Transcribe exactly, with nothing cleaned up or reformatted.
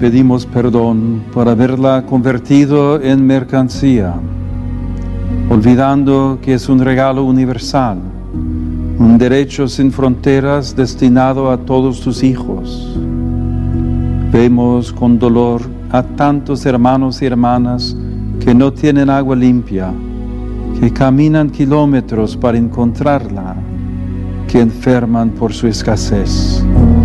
pedimos perdón por haberla convertido en mercancía, olvidando que es un regalo universal, un derecho sin fronteras destinado a todos tus hijos. Vemos con dolor a tantos hermanos y hermanas que no tienen agua limpia, que caminan kilómetros para encontrarla, que enferman por su escasez.